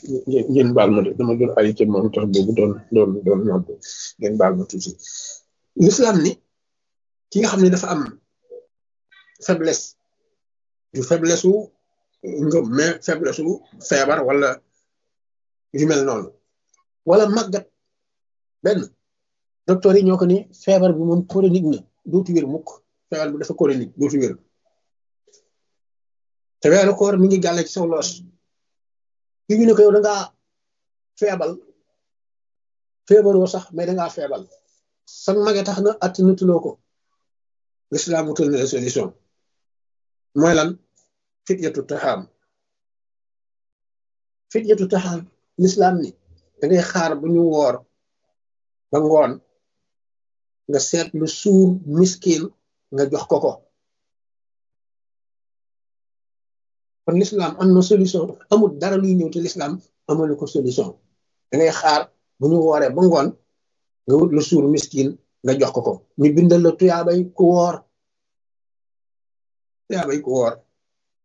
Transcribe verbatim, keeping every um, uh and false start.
ngeen ngeen baal ma de dama doon ay ci moom tax boobu doon doon doon nodd ngeen baal ma tuuti l'islam ni ki nga xam ne dafa am faiblesse du faiblesse wu ngëm mais faiblesse wu feebar wala yu mel noonu wala màggat benn docteur yi ñoo ko ni feebar bi moom chronique na dootu wér mukk feebar bi dafa chronique dootu wér te weeru koor mi ngi gàlle ci saw loos ki ñu ne ko yow da ngaa feebal feebaroo sax mais da ngaa feebal sax mage tax na at natuloo ko l'islam wutal na la solution mooy lan fidyatu taxaam fidyatu taxaam l'islam ni da ngay xaar bu ñu woor ba ngoon nga seet lu suur miskin nga jox ko ko kon l'islam am na solution amul dara luy ñëw te l'islam amalu ko solution da ngay xaar bu ñu wooree ba ngoon nga wut lu suur miskin nga jox ko ko ñu bindal la tuyaabay ku woor tuyaabay ku woor